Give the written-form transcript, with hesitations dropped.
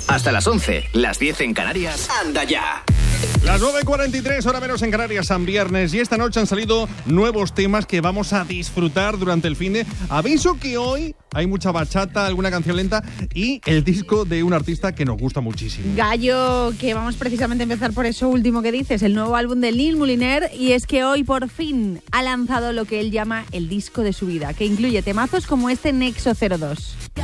Hasta las 11, las 10 en Canarias. ¡Anda ya! Las 9:43, hora menos en Canarias, San Viernes. Y esta noche han salido nuevos temas que vamos a disfrutar durante el finde. Aviso que hoy hay mucha bachata, alguna canción lenta y el disco de un artista que nos gusta muchísimo. Gallo, que vamos precisamente a empezar por eso último que dices, el nuevo álbum de Lil Moliner. Y es que hoy por fin ha lanzado lo que él llama el disco de su vida, que incluye temazos como este Nexo 02.